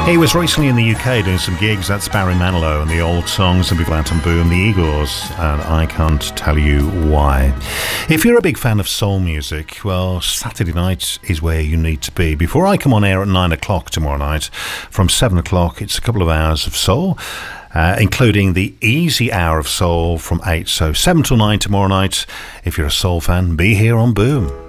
He was recently in the UK doing some gigs. That's Barry Manilow and the old songs, and before that on Boom, the Eagles, and I Can't Tell You Why. If you're a big fan of soul music, well, Saturday night is where you need to be. Before I come on air at 9 o'clock tomorrow night, from 7 o'clock, it's a couple of hours of soul, including the easy hour of soul from 8. So 7 till 9 tomorrow night. If you're a soul fan, be here on Boom.